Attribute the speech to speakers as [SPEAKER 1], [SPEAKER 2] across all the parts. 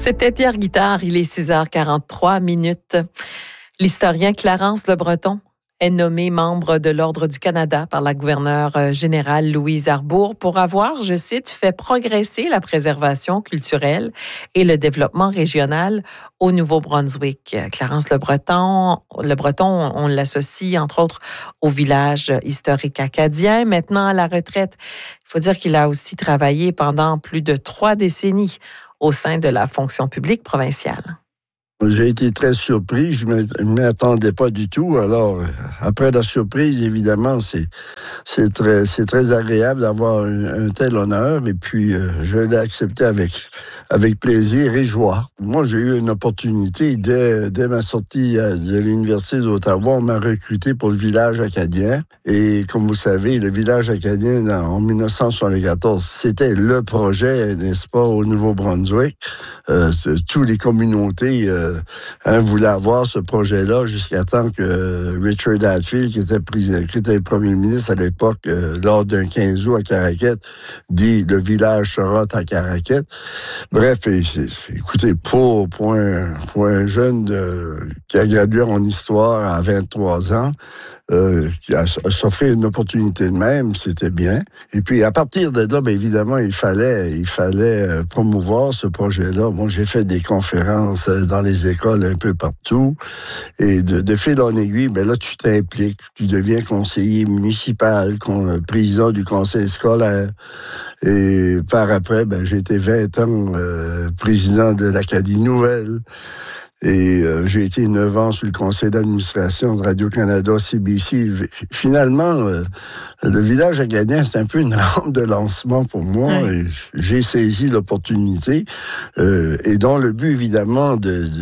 [SPEAKER 1] C'était Pierre Guittard, il est 6h43 minutes. L'historien Clarence Le Breton est nommé membre de l'Ordre du Canada par la gouverneure générale Louise Arbour pour avoir, je cite, fait progresser la préservation culturelle et le développement régional au Nouveau-Brunswick. Clarence Le Breton, on l'associe entre autres au village historique acadien, maintenant à la retraite. Il faut dire qu'il a aussi travaillé pendant plus de 3 décennies au sein de la fonction publique provinciale.
[SPEAKER 2] J'ai été très surpris, je ne m'y attendais pas du tout. Alors, après la surprise, évidemment, c'est très agréable d'avoir un tel honneur. Et puis, je l'ai accepté avec plaisir et joie. Moi, j'ai eu une opportunité dès ma sortie de l'Université d'Ottawa. On m'a recruté pour le village acadien. Et comme vous savez, le village acadien, en 1974, c'était le projet, n'est-ce pas, au Nouveau-Brunswick. Toutes les communautés voulaient avoir ce projet-là jusqu'à temps que Richard Hadfield, qui était premier ministre à l'époque, lors d'un 15 août à Caraquette, dit le village sera à Caraquette. Bref, écoutez, pour un jeune qui a gradué en histoire à 23 ans, qui a s'offert une opportunité de même, c'était bien. Et puis, à partir de là, bien évidemment, il fallait promouvoir ce projet-là. Moi, j'ai fait des conférences dans les écoles un peu partout. Et de fil en aiguille, bien là, tu t'impliques. Tu deviens conseiller municipal, président du conseil scolaire. Et par après, ben, j'ai été 20 ans président de l'Acadie Nouvelle. Et j'ai été 9 ans sur le conseil d'administration de Radio-Canada, CBC. Finalement, le village acadien, c'est un peu une rampe de lancement pour moi. Oui. Et j'ai saisi l'opportunité. Et dans le but, évidemment,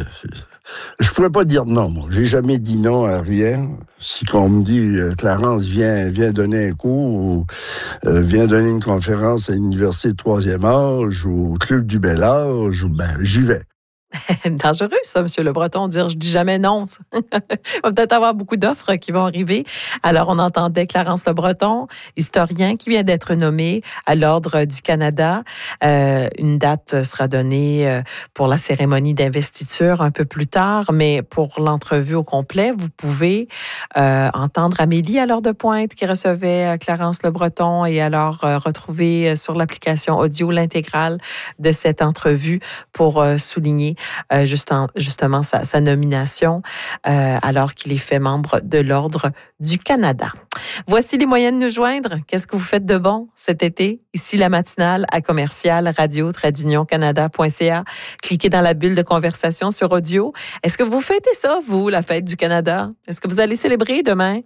[SPEAKER 2] je pourrais pas dire non, moi. J'ai jamais dit non à rien. Si on me dit, Clarence, viens donner un cours, ou viens donner une conférence à l'Université de 3e âge, ou au Club du Bel Âge, ben, j'y vais.
[SPEAKER 1] Dangereux, ça, M. Le Breton, dire « je dis jamais non ». Il va peut-être avoir beaucoup d'offres qui vont arriver. Alors, on entendait Clarence Le Breton, historien, qui vient d'être nommé à l'Ordre du Canada. Une date sera donnée pour la cérémonie d'investiture un peu plus tard, mais pour l'entrevue au complet, vous pouvez entendre Amélie à l'heure de pointe qui recevait Clarence Le Breton et alors retrouver sur l'application audio l'intégrale de cette entrevue pour souligner justement sa nomination alors qu'il est fait membre de l'Ordre du Canada. Voici les moyens de nous joindre. Qu'est-ce que vous faites de bon cet été? Ici, la matinale à commercial radio-canada.ca. Cliquez dans la bulle de conversation sur audio. Est-ce que vous fêtez ça, vous, la fête du Canada? Est-ce que vous allez célébrer demain?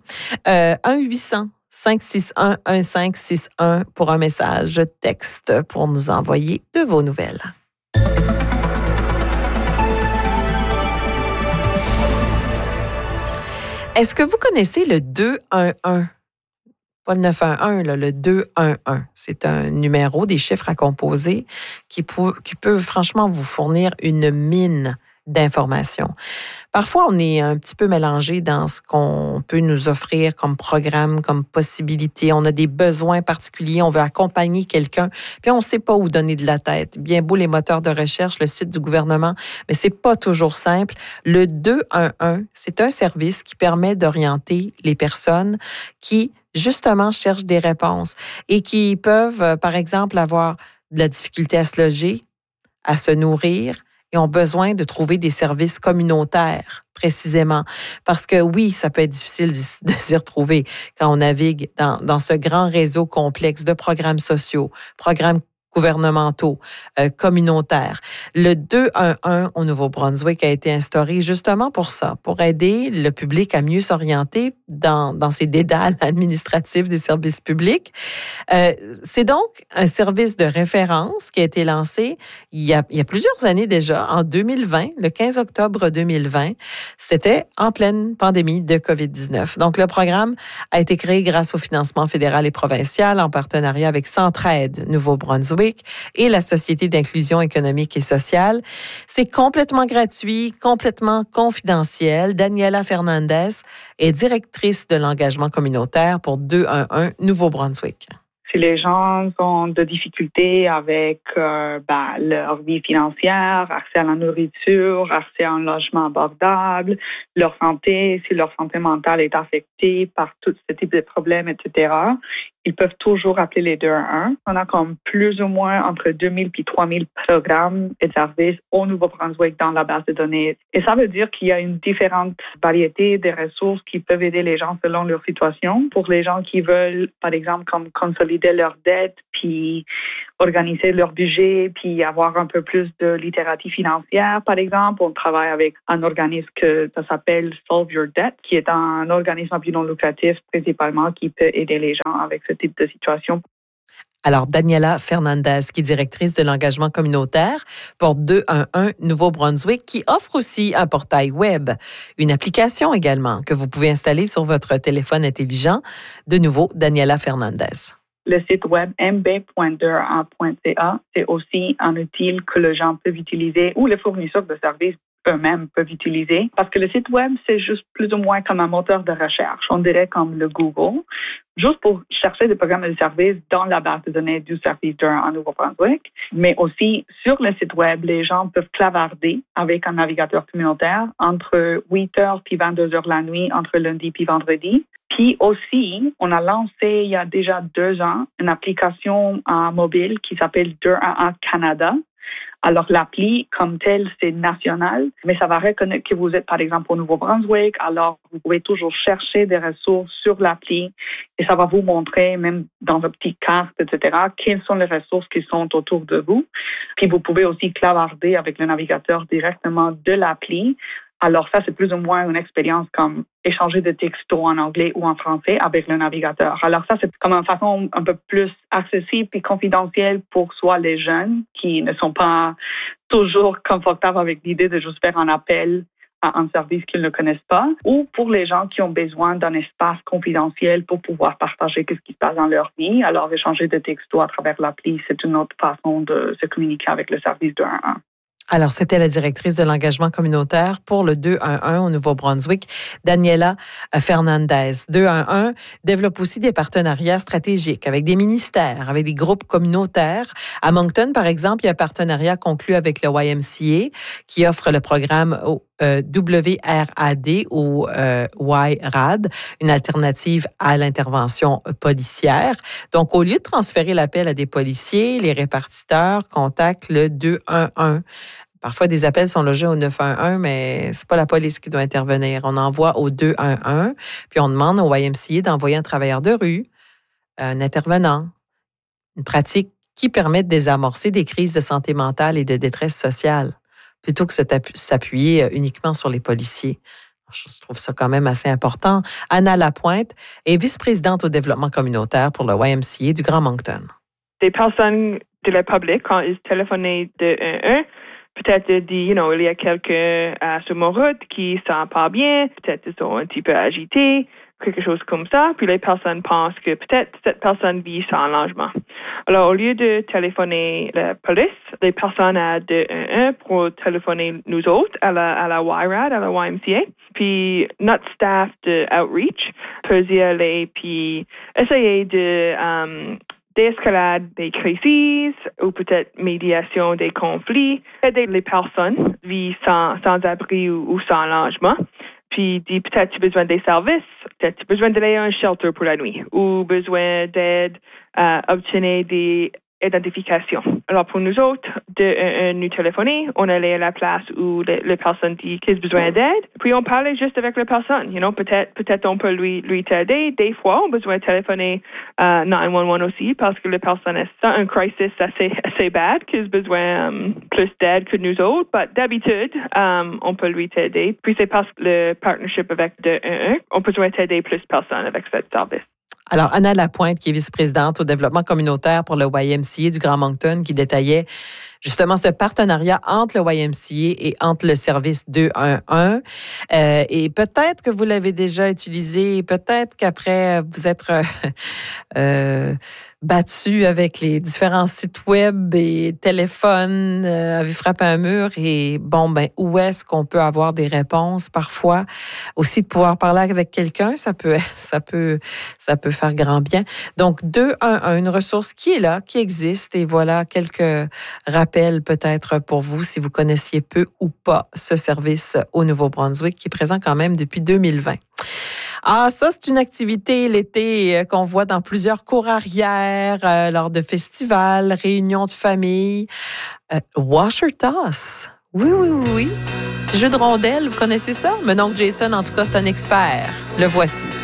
[SPEAKER 1] 1-800-561-1561 pour un message texte pour nous envoyer de vos nouvelles. Est-ce que vous connaissez le 211? Pas le 911, là, le 211. C'est un numéro, des chiffres à composer qui peut franchement vous fournir une mine d'informations. Parfois, on est un petit peu mélangé dans ce qu'on peut nous offrir comme programme, comme possibilité. On a des besoins particuliers, on veut accompagner quelqu'un, puis on ne sait pas où donner de la tête. Bien beau les moteurs de recherche, le site du gouvernement, mais c'est pas toujours simple. Le 211, c'est un service qui permet d'orienter les personnes qui, justement, cherchent des réponses et qui peuvent, par exemple, avoir de la difficulté à se loger, à se nourrir, et ont besoin de trouver des services communautaires, précisément. Parce que oui, ça peut être difficile de s'y retrouver quand on navigue dans ce grand réseau complexe de programmes sociaux, programmes gouvernementaux, communautaires. Le 211 au Nouveau-Brunswick a été instauré justement pour ça, pour aider le public à mieux s'orienter dans ces dédales administratifs des services publics. C'est donc un service de référence qui a été lancé il y a plusieurs années déjà, en 2020, le 15 octobre 2020. C'était en pleine pandémie de COVID-19. Donc, le programme a été créé grâce au financement fédéral et provincial en partenariat avec Centraide Nouveau-Brunswick et la Société d'inclusion économique et sociale. C'est complètement gratuit, complètement confidentiel. Daniela Fernandez est directrice de l'engagement communautaire pour 211 Nouveau-Brunswick.
[SPEAKER 3] Si les gens ont de difficultés avec leur vie financière, accès à la nourriture, accès à un logement abordable, leur santé, si leur santé mentale est affectée par tout ce type de problèmes, etc., ils peuvent toujours appeler les 211. On a comme plus ou moins entre 2000 et 3000 programmes et services au Nouveau-Brunswick dans la base de données. Et ça veut dire qu'il y a une différente variété de ressources qui peuvent aider les gens selon leur situation. Pour les gens qui veulent, par exemple, comme consolider leurs dettes, puis organiser leur budget, puis avoir un peu plus de littératie financière, par exemple, on travaille avec un organisme que ça s'appelle Solve Your Debt, qui est un organisme à but non lucratif principalement qui peut aider les gens avec ce type de situation.
[SPEAKER 1] Alors, Daniela Fernandez, qui est directrice de l'engagement communautaire pour 211 Nouveau-Brunswick, qui offre aussi un portail web, une application également que vous pouvez installer sur votre téléphone intelligent. De nouveau, Daniela Fernandez.
[SPEAKER 3] Le site web mb.211.ca, c'est aussi un outil que les gens peuvent utiliser ou les fournisseurs de services eux-mêmes peuvent utiliser. Parce que le site web, c'est juste plus ou moins comme un moteur de recherche. On dirait comme le Google, juste pour chercher des programmes de services dans la base de données du service en Nouveau-Brunswick. Mais aussi, sur le site web, les gens peuvent clavarder avec un navigateur communautaire entre 8h puis 22h la nuit, entre lundi puis vendredi. Puis aussi, on a lancé il y a déjà 2 ans une application mobile qui s'appelle 211 Canada. Alors, l'appli, comme telle, c'est national, mais ça va reconnaître que vous êtes, par exemple, au Nouveau-Brunswick. Alors, vous pouvez toujours chercher des ressources sur l'appli et ça va vous montrer, même dans vos petites cartes, etc., quelles sont les ressources qui sont autour de vous. Puis, vous pouvez aussi clavarder avec le navigateur directement de l'appli. Alors ça, c'est plus ou moins une expérience comme échanger des textos en anglais ou en français avec le navigateur. Alors ça, c'est comme une façon un peu plus accessible et confidentielle pour soit les jeunes qui ne sont pas toujours confortables avec l'idée de juste faire un appel à un service qu'ils ne connaissent pas, ou pour les gens qui ont besoin d'un espace confidentiel pour pouvoir partager ce qui se passe dans leur vie. Alors échanger des textos à travers l'appli, c'est une autre façon de se communiquer avec le service 211.
[SPEAKER 1] Alors, c'était la directrice de l'engagement communautaire pour le 211 au Nouveau-Brunswick, Daniela Fernandez. 211 développe aussi des partenariats stratégiques avec des ministères, avec des groupes communautaires. À Moncton, par exemple, il y a un partenariat conclu avec le YMCA qui offre le programme WRAD ou YRAD, une alternative à l'intervention policière. Donc, au lieu de transférer l'appel à des policiers, les répartiteurs contactent le 211. Parfois, des appels sont logés au 911, mais c'est pas la police qui doit intervenir. On envoie au 211, puis on demande au YMCA d'envoyer un travailleur de rue, un intervenant, une pratique qui permet de désamorcer des crises de santé mentale et de détresse sociale, plutôt que s'appuyer uniquement sur les policiers. Je trouve ça quand même assez important. Anna Lapointe est vice-présidente au développement communautaire pour le YMCA du Grand Moncton.
[SPEAKER 4] Des personnes de la public, quand ils téléphonent de 111, peut-être il y a quelqu'un sur ma route qui ne sent pas bien, peut-être ils sont un petit peu agités, quelque chose comme ça, puis les personnes pensent que peut-être cette personne vit sans logement. Alors, au lieu de téléphoner la police, les personnes à 211 pour téléphoner nous autres à la YRAD, à la YMCA, puis notre staff de outreach peut y aller puis essayer de d'escalade des crises ou peut-être médiation des conflits, aider les personnes vivent sans abri ou sans logement. Puis peut-être tu as besoin des services, peut-être tu as besoin d'aller à un shelter pour la nuit ou besoin d'aide à obtenir des identifications. Alors pour nous autres, de nous téléphoner, on allait à la place où la personne dit qu'ils ont besoin d'aide, puis on parlait juste avec la personne. Peut-être on peut lui aider. Des fois, on a besoin de téléphoner 911 aussi parce que la personne est dans une crisis assez bad, qu'ils ont besoin plus d'aide que nous autres. Mais d'habitude, on peut lui aider. Puis c'est parce que le partnership avec 211, on peut aider plus de personnes avec ce service.
[SPEAKER 1] Alors, Anna Lapointe, qui est vice-présidente au développement communautaire pour le YMCA du Grand Moncton, qui détaillait justement ce partenariat entre le YMCA et entre le service 211. Et peut-être que vous l'avez déjà utilisé, peut-être qu'après vous êtes battu avec les différents sites web et téléphones, avait frappé un mur et où est-ce qu'on peut avoir des réponses parfois? Aussi de pouvoir parler avec quelqu'un, ça peut faire grand bien. Donc 211, une ressource qui est là, qui existe et voilà quelques rappels peut-être pour vous si vous connaissiez peu ou pas ce service au Nouveau-Brunswick qui est présent quand même depuis 2020. Ah, ça, c'est une activité l'été qu'on voit dans plusieurs cours arrière, lors de festivals, réunions de famille. Washer Toss. Oui. Petit jeu de rondelles, vous connaissez ça? Mon oncle Jason, en tout cas, c'est un expert. Le voici.